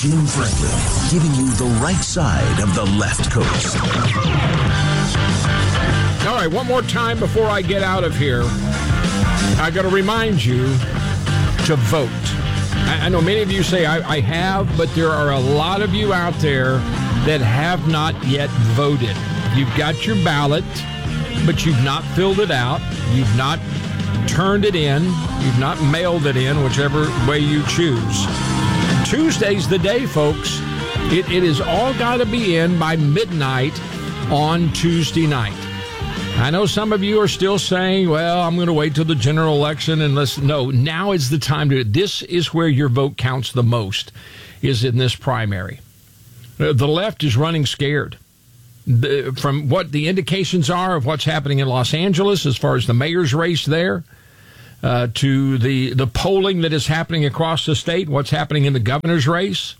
Jim Franklin, giving you the right side of the left coast. All right, one more time before I get out of here, I got to remind you to vote. I know many of you say I have, but there are a lot of you out there that have not yet voted. You've got your ballot, but you've not filled it out. You've not turned it in. You've not mailed it in, whichever way you choose. Tuesday's the day, folks. It is all got to be in by midnight on Tuesday night. I know some of you are still saying, well, I'm going to wait till the general election and listen. No, now is the time to. This is where your vote counts the most, is in this primary. The left is running scared. From what the indications are of what's happening in Los Angeles as far as the mayor's race there, to the polling that is happening across the state, what's happening in the governor's race,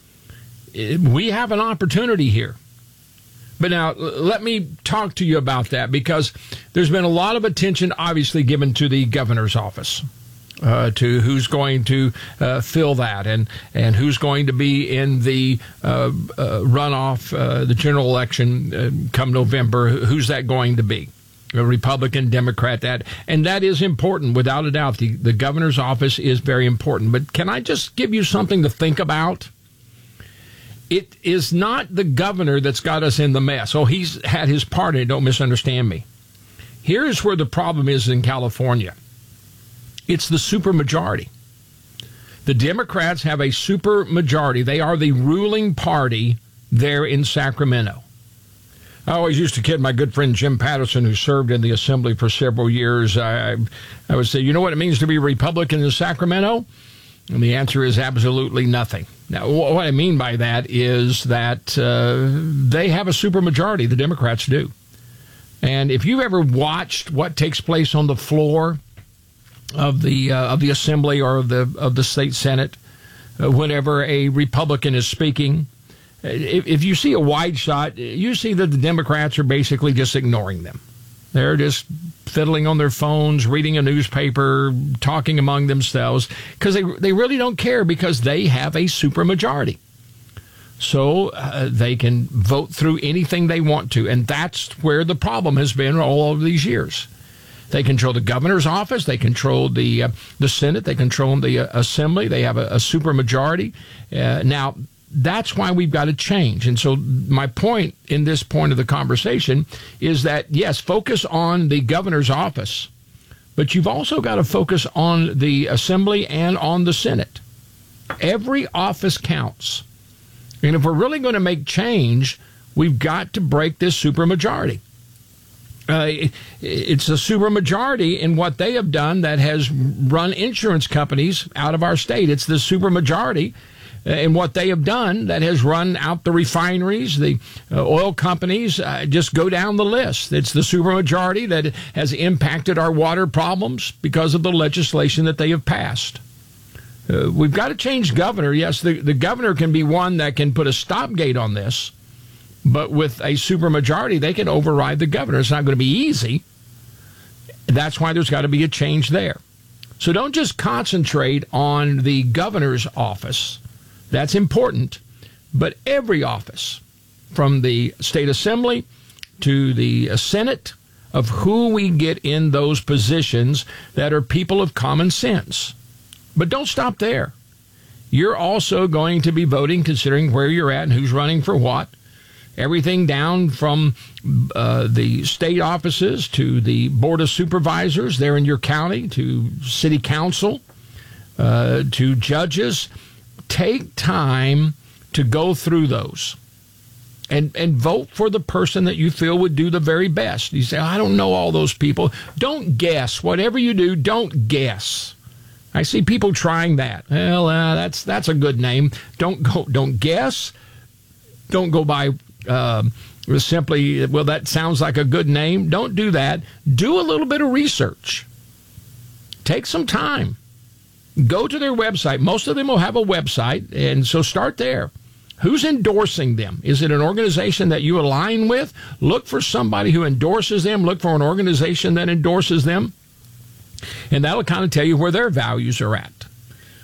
we have an opportunity here. But now, let me talk to you about that, because there's been a lot of attention, obviously, given to the governor's office, to who's going to fill that and who's going to be in the runoff, the general election come November. Who's that going to be? A Republican, Democrat, and that is important, without a doubt. The governor's office is very important. But can I just give you something to think about? It is not the governor that's got us in the mess. Oh, he's had his part in it. Don't misunderstand me. Here's where the problem is in California. It's the supermajority. The Democrats have a supermajority. They are the ruling party there in Sacramento. I always used to kid my good friend Jim Patterson, who served in the assembly for several years. I would say, you know what it means to be Republican in Sacramento? And the answer is absolutely nothing. Now, what I mean by that is that they have a supermajority. The Democrats do. And if you've ever watched what takes place on the floor of the assembly or of the state senate, whenever a Republican is speaking, if you see a wide shot, you see that the Democrats are basically just ignoring them. They're just fiddling on their phones, reading a newspaper, talking among themselves, because they really don't care, because they have a supermajority. So they can vote through anything they want to, and that's where the problem has been all of these years. They control the governor's office, they control the Senate, they control the Assembly, they have a supermajority. Now, that's why we've got to change. And so my point in this point of the conversation is that, yes, focus on the governor's office, but you've also got to focus on the Assembly and on the Senate. Every office counts. And if we're really going to make change, we've got to break this supermajority. It's a supermajority in what they have done that has run insurance companies out of our state. It's the supermajority in what they have done that has run out the refineries, the oil companies, just go down the list. It's the supermajority that has impacted our water problems because of the legislation that they have passed. We've got to change governor. Yes, the governor can be one that can put a stopgate on this, but with a supermajority, they can override the governor. It's not going to be easy. That's why there's got to be a change there. So don't just concentrate on the governor's office. That's important, but every office, from the state assembly to the Senate, of who we get in those positions that are people of common sense. But don't stop there. You're also going to be voting, considering where you're at and who's running for what. Everything down from the state offices to the Board of Supervisors there in your county, to city council, to judges. Take time to go through those and vote for the person that you feel would do the very best. You say, I don't know all those people. Don't guess. Whatever you do, don't guess. I see people trying that. Well, that's a good name. Don't guess. Don't go by simply, well, that sounds like a good name. Don't do that. Do a little bit of research. Take some time. Go to their website. Most of them will have a website, and so start there. Who's endorsing them? Is it an organization that you align with? Look for somebody who endorses them. Look for an organization that endorses them. And that'll kind of tell you where their values are at.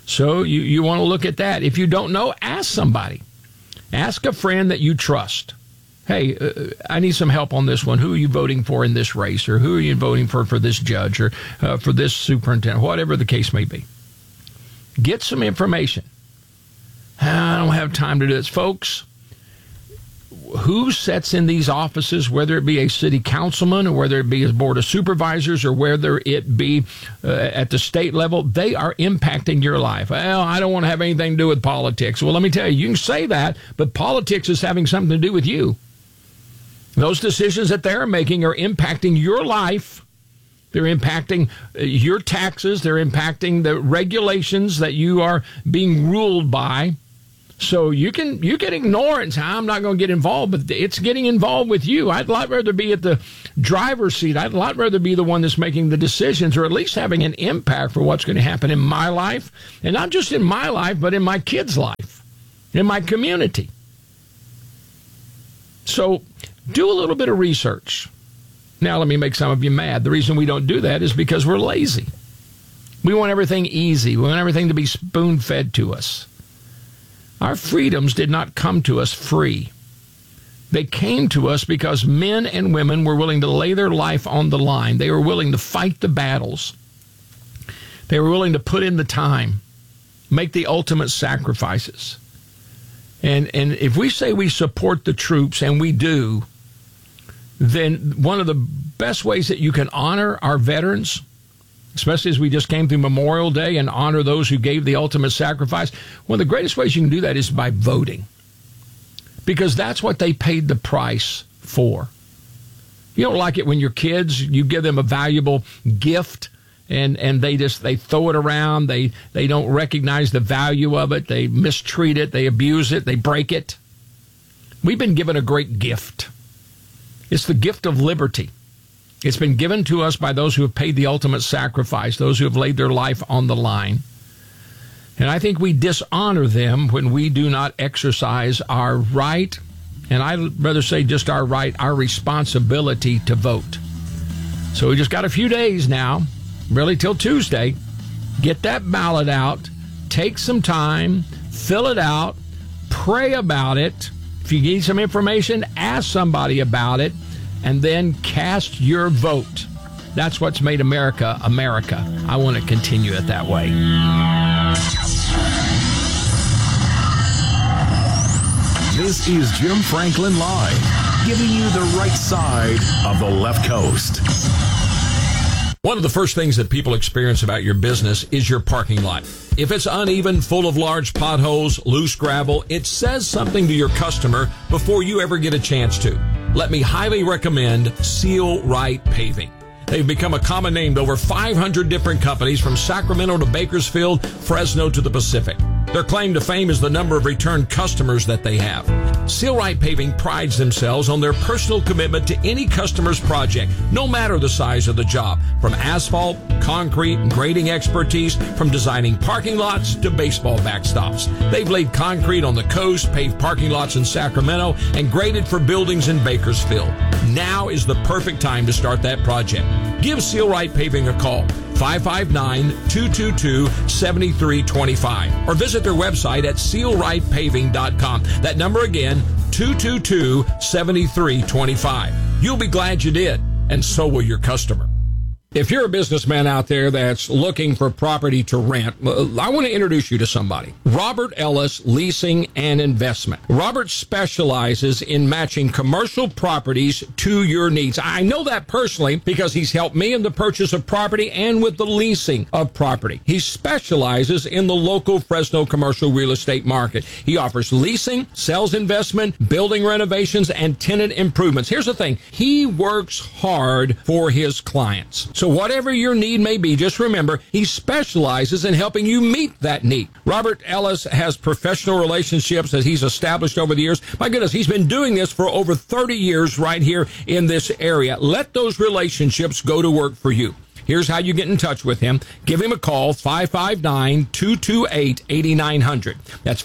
So you want to look at that. If you don't know, ask somebody. Ask a friend that you trust. Hey, I need some help on this one. Who are you voting for in this race? Or who are you voting for this judge or for this superintendent? Whatever the case may be. Get some information. I don't have time to do this. Folks, who sits in these offices, whether it be a city councilman or whether it be a board of supervisors or whether it be at the state level, they are impacting your life. Well, I don't want to have anything to do with politics. Well, let me tell you, you can say that, but politics is having something to do with you. Those decisions that they're making are impacting your life. They're impacting your taxes. They're impacting the regulations that you are being ruled by. So you can ignore it and say, I'm not going to get involved, but it's getting involved with you. I'd a lot rather be at the driver's seat. I'd a lot rather be the one that's making the decisions or at least having an impact for what's going to happen in my life. And not just in my life, but in my kids' life, in my community. So do a little bit of research. Now, let me make some of you mad. The reason we don't do that is because we're lazy. We want everything easy. We want everything to be spoon-fed to us. Our freedoms did not come to us free. They came to us because men and women were willing to lay their life on the line. They were willing to fight the battles. They were willing to put in the time, make the ultimate sacrifices. And if we say we support the troops, and we do, then one of the best ways that you can honor our veterans, especially as we just came through Memorial Day, and honor those who gave the ultimate sacrifice, one of the greatest ways you can do that is by voting. Because that's what they paid the price for. You don't like it when your kids, you give them a valuable gift, and they throw it around. They don't recognize the value of it. They mistreat it. They abuse it. They break it. We've been given a great gift. It's the gift of liberty. It's been given to us by those who have paid the ultimate sacrifice, those who have laid their life on the line. And I think we dishonor them when we do not exercise our right, and I'd rather say just our right, our responsibility to vote. So we just got a few days now, really till Tuesday. Get that ballot out, take some time, fill it out, pray about it. If you need some information, ask somebody about it, and then cast your vote. That's what's made America, America. I want to continue it that way. This is Jim Franklin Live, giving you the right side of the left coast. One of the first things that people experience about your business is your parking lot. If it's uneven, full of large potholes, loose gravel, it says something to your customer before you ever get a chance to. Let me highly recommend Seal Right Paving. They've become a common name to over 500 different companies from Sacramento to Bakersfield, Fresno to the Pacific. Their claim to fame is the number of return customers that they have. Seal Right Paving prides themselves on their personal commitment to any customer's project, no matter the size of the job. From asphalt, concrete, and grading expertise, from designing parking lots to baseball backstops. They've laid concrete on the coast, paved parking lots in Sacramento, and graded for buildings in Bakersfield. Now is the perfect time to start that project. Give Seal Right Paving a call, 559-222-7325, or visit their website at sealrightpaving.com. That number again, 222-7325. You'll be glad you did, and so will your customer. If you're a businessman out there that's looking for property to rent, I want to introduce you to somebody. Robert Ellis Leasing and Investment. Robert specializes in matching commercial properties to your needs. I know that personally because he's helped me in the purchase of property and with the leasing of property. He specializes in the local Fresno commercial real estate market. He offers leasing, sales investment, building renovations, and tenant improvements. Here's the thing. He works hard for his clients. So whatever your need may be, just remember, he specializes in helping you meet that need. Robert Ellis has professional relationships that he's established over the years. My goodness, he's been doing this for over 30 years right here in this area. Let those relationships go to work for you. Here's how you get in touch with him. Give him a call, 559-228-8900. That's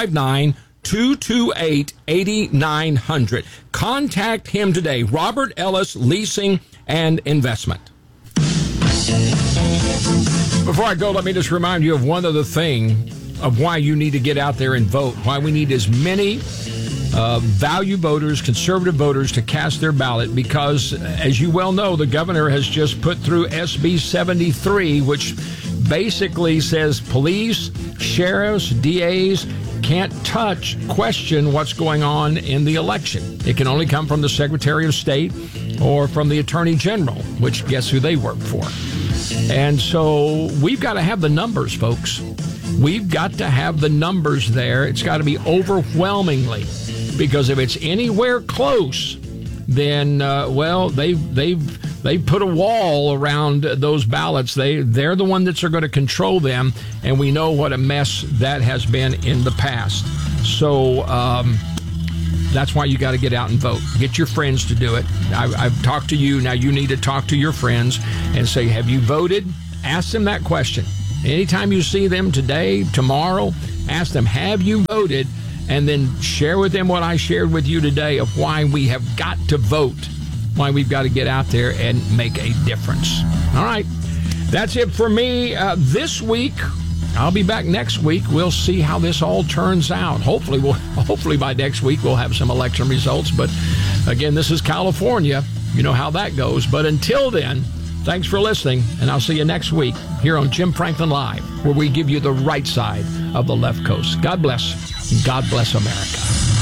559-228-8900. Contact him today, Robert Ellis Leasing and Investment. Before I go, let me just remind you of one other thing of why you need to get out there and vote, why we need as many value voters, conservative voters to cast their ballot, because, as you well know, the governor has just put through SB 73, which basically says police, sheriffs, DAs can't question what's going on in the election. It can only come from the Secretary of State or from the Attorney General, which guess who they work for. And so we've got to have the numbers, folks. We've got to have the numbers there. It's got to be overwhelmingly, because if it's anywhere close, then they've put a wall around those ballots. They're the one that's going to control them, and we know what a mess that has been in the past. So that's why you got to get out and vote. Get your friends to do it. I've talked to you. Now you need to talk to your friends and say, have you voted? Ask them that question. Anytime you see them today, tomorrow, ask them, have you voted? And then share with them what I shared with you today of why we have got to vote, why we've got to get out there and make a difference. All right. That's it for me this week. I'll be back next week. We'll see how this all turns out. Hopefully by next week we'll have some election results. But again, this is California. You know how that goes. But until then, thanks for listening, and I'll see you next week here on Jim Franklin Live, where we give you the right side of the left coast. God bless. God bless America.